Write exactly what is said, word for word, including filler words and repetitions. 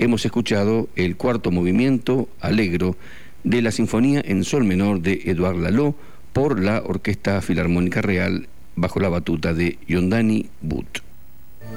hemos escuchado el cuarto movimiento, Allegro, de la Sinfonía en Sol menor de Édouard Lalo por la Orquesta Filarmónica Real bajo la batuta de Yondani But.